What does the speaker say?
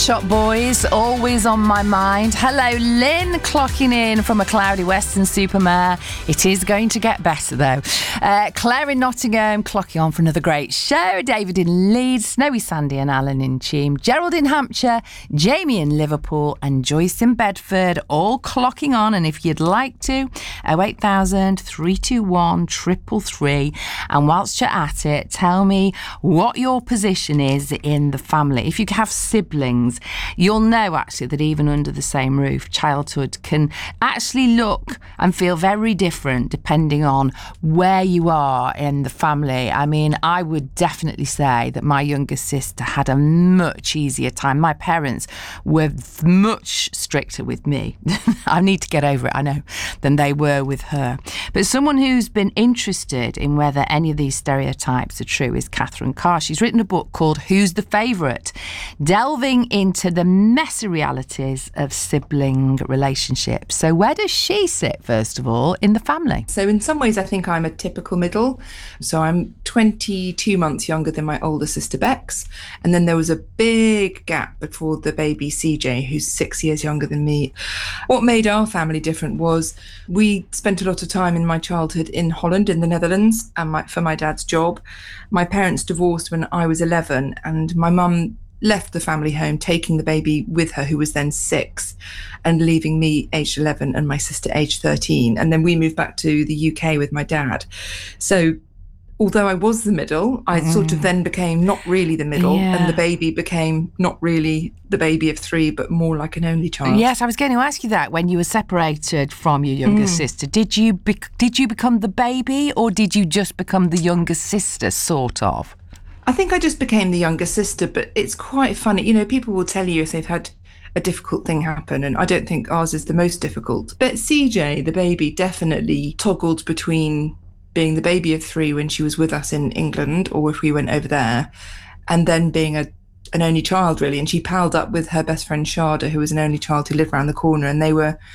Shop Boys, always on my mind. Hello, Lynn, clocking in from a cloudy Weston-super-Mare. It is going to get better, though. Claire in Nottingham, clocking on for another great show. David in Leeds, Snowy Sandy and Alan in Cheam. Gerald in Hampshire, Jamie in Liverpool and Joyce in Bedford, all clocking on. And if you'd like to, 08000 321 333. And whilst you're at it, tell me what your position is in the family. If you have siblings, you'll know actually that even under the same roof, childhood can actually look and feel very different depending on where you are in the family. I mean, I would definitely say that my younger sister had a much easier time. My parents were much stricter with me. I need to get over it, I know, than they were with her. But someone who's been interested in whether any of these stereotypes are true is Catherine Carr. She's written a book called Who's the Favourite? Delving into the messy realities of sibling relationships. So where does she sit, first of all, in the family? So in some ways, I think I'm a typical middle. So I'm 22 months younger than my older sister Bex. And then there was a big gap before the baby CJ, who's 6 years younger than me. What made our family different was we spent a lot of time in my childhood in Holland, in the Netherlands, and for my dad's job. My parents divorced when I was 11, and my mum left the family home, taking the baby with her, who was then 6, and leaving me aged 11 and my sister aged 13. And then we moved back to the UK with my dad. So although I was the middle, I sort of then became not really the middle, and the baby became not really the baby of 3, but more like an only child. Yes, I was going to ask you that. When you were separated from your younger sister, did you become the baby, or did you just become the younger sister, sort of? I think I just became the younger sister, but it's quite funny. You know, people will tell you if they've had a difficult thing happen, and I don't think ours is the most difficult. But CJ, the baby, definitely toggled between being the baby of 3 when she was with us in England, or if we went over there, and then being an only child, really. And she palled up with her best friend Sharda, who was an only child who lived around the corner, and they were